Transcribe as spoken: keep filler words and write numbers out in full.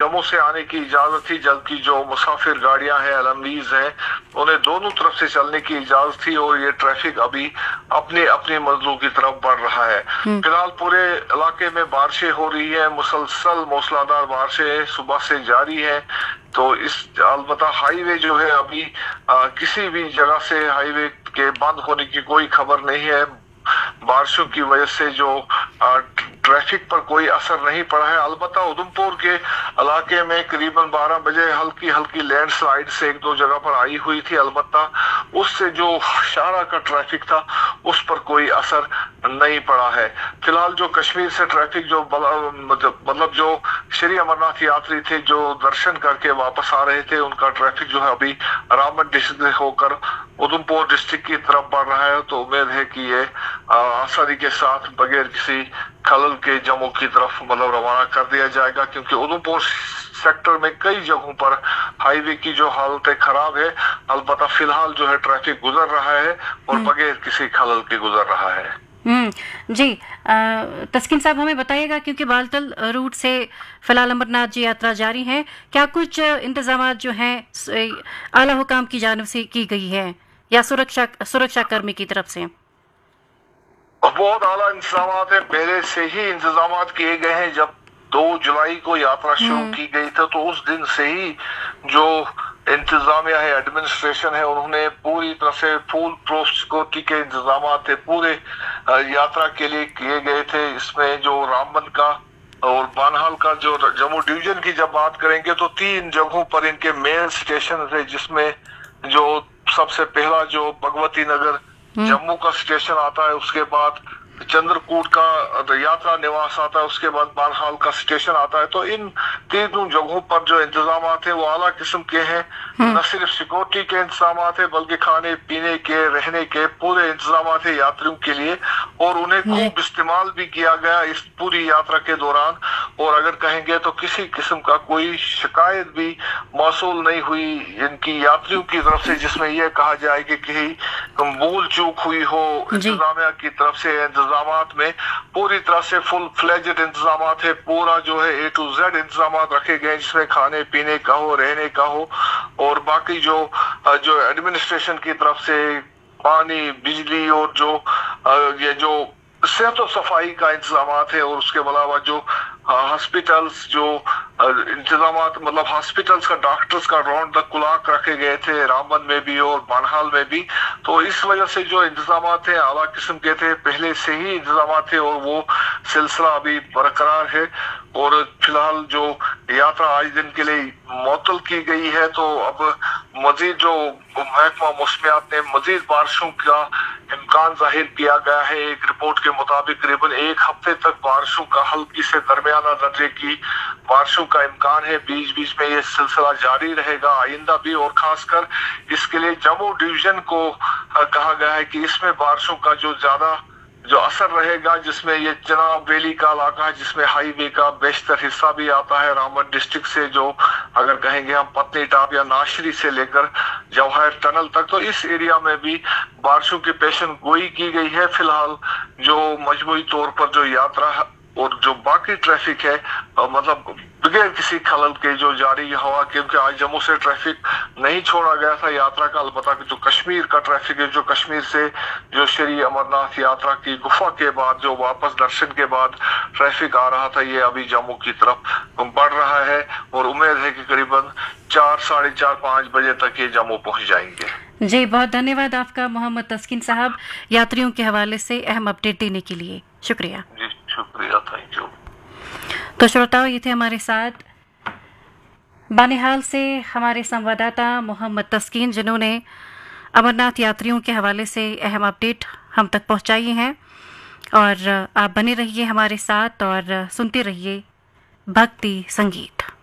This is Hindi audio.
जम्मू से आने की इजाजत थी, जबकि जो मुसाफिर गाड़ियां हैं, एलएमवीज हैं, उन्हें दोनों तरफ से चलने की इजाजत थी और ये ट्रैफिक अभी अपने अपने मंजिलों की तरफ बढ़ रहा है। फिलहाल पूरे इलाके में बारिशें हो रही है, मुसलसल मूसलाधार बारिशें सुबह से जारी है। तो इस अलबत्ता हाईवे जो है अभी आ, किसी भी जगह से हाईवे के बंद होने की कोई खबर नहीं है। बारिशों की वजह से जो ट्रैफिक पर कोई असर नहीं पड़ा है। अलबत्ता उधमपुर के इलाके में करीबन बारह बजे हल्की हल्की लैंडस्लाइड से एक दो जगह पर आई हुई थी। अलबत्ता उससे जो शाहरा का ट्रैफिक था उस पर कोई असर नहीं पड़ा है। फिलहाल जो कश्मीर से ट्रैफिक जो मतलब जो श्री अमरनाथ यात्री थे जो दर्शन करके वापस आ रहे थे, उनका ट्रैफिक जो है अभी रामबन डिस्ट्रिक्ट से होकर उधमपुर डिस्ट्रिक्ट की तरफ बढ़ रहा है। तो उम्मीद है कि ये आसानी के साथ बगैर किसी खलल के जम्मू की तरफ मतलब रवाना कर दिया जाएगा, क्योंकि उधमपुर सेक्टर में कई जगहों पर हाईवे की जो हालत है खराब है। अलबत्ता फिलहाल जो है ट्रैफिक गुजर रहा है और बगैर किसी खलल के गुजर रहा है। हम्म जी, तस्किन साहब हमें बताइएगा, क्योंकि बालतल रूट से फिलहाल अमरनाथ जी यात्रा जारी है, क्या कुछ इंतजाम जो हैं आला हुकाम की जानिब से की गई है या सुरक्षा सुरक्षा कर्मी की तरफ से? बहुत आला इंतजाम है, पहले से ही इंतजाम किए गए हैं। जब दो जुलाई को यात्रा शुरू की गई थी तो उस दिन से ही जो इंतजामिया है, एडमिनिस्ट्रेशन है, उन्होंने पूरी तरह से फुल प्रूफ सिक्योरिटी के इंतजाम थे पूरे यात्रा के लिए किए गए थे। इसमें जो रामबन का और बानहाल का जो जम्मू डिवीजन की जब बात करेंगे तो तीन जगहों पर इनके मेन स्टेशन थे, जिसमें जो सबसे पहला जो भगवती नगर जम्मू का स्टेशन आता है, उसके बाद चंद्रकूट का यात्रा निवास आता है, उसके बाद बानहाल का स्टेशन आता है। तो इन तीनों जगहों पर जो इंतजाम है वो आला किस्म के हैं। न सिर्फ सिक्योरिटी के इंतजाम है बल्कि खाने पीने के, रहने के पूरे इंतजाम है यात्रियों के लिए, और उन्हें खूब इस्तेमाल भी किया गया इस पूरी यात्रा के दौरान। और अगर कहेंगे तो किसी किस्म का कोई शिकायत भी मौसूल नहीं हुई इनकी यात्रियों की तरफ से, जिसमें यह कहा जाए कि कहीं भूल चूक हुई हो इंतजामिया की तरफ से। इंतजामात में पूरी तरह से फुल फ्लेजेड इंतजामात है, पूरा जो है ए टू जेड इंतजामात रखे गए, जिसमें खाने पीने का हो, रहने का हो, और बाकी जो जो एडमिनिस्ट्रेशन की तरफ से पानी, बिजली और जो ये जो सेहत और सफाई का इंतजाम है, और उसके अलावा जो हॉस्पिटल्स जो इंतजाम मतलब हॉस्पिटल्स का डॉक्टर्स का राउंड द क्लॉक रखे गए थे रामबन में भी और बानहाल में भी। तो इस वजह से जो इंतजाम थे आला किस्म के थे, पहले से ही इंतजाम थे और वो सिलसिला अभी बरकरार है। और फिलहाल जो यात्रा आज दिन के लिए मुअत्तल की गई है, तो अब मजीद जो महकमा मौसमियात ने मजीद बारिशों का इम्कान जाहिर किया गया है। एक रिपोर्ट के मुताबिक करीबन एक हफ्ते तक बारिशों का हल्की से दरमियाना दर्जे की बारिशों का इम्कान है। बीच बीच में ये सिलसिला जारी रहेगा आइंदा भी, और खासकर इसके लिए जम्मू डिवीजन को कहा गया है कि इसमें बारिशों का जो ज्यादा जो असर रहेगा, जिसमें ये चिनाब वैली का इलाका है, जिसमें हाईवे का बेशतर हिस्सा भी आता है रामबन डिस्ट्रिक्ट से, जो अगर कहेंगे हम पत्नी टाप या नाशरी से लेकर जवाहर टनल तक, तो इस एरिया में भी बारिशों की पेशन गोई की गई है। फिलहाल जो मजमूई तौर पर जो यात्रा और जो बाकी ट्रैफिक है मतलब बगैर किसी खलल के जो जारी हवा, क्योंकि आज जम्मू से ट्रैफिक नहीं छोड़ा गया था यात्रा का। अलबत्ता जो कश्मीर का ट्रैफिक है, जो कश्मीर से जो श्री अमरनाथ यात्रा की गुफा के बाद जो वापस दर्शन के बाद ट्रैफिक आ रहा था, ये अभी जम्मू की तरफ बढ़ रहा है, और उम्मीद है कि करीबन चार साढ़े चार पाँच बजे तक ये जम्मू पहुंच जाएंगे। जी, बहुत धन्यवाद आपका मोहम्मद तस्किन साहब, यात्रियों के हवाले से अहम अपडेट देने के लिए। शुक्रिया। जी शुक्रिया, थैंक यू। तो श्रोताओं, ये थे हमारे साथ बानिहाल से हमारे संवाददाता मोहम्मद तस्किन, जिन्होंने अमरनाथ यात्रियों के हवाले से अहम अपडेट हम तक पहुंचाई हैं। और आप बने रहिए हमारे साथ और सुनते रहिए भक्ति संगीत।